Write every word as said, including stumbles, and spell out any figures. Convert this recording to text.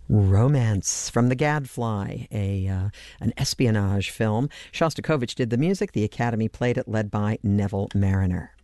Romance from The Gadfly, a uh, an espionage film. Shostakovich did the music. The Academy played it, led by Neville Mariner.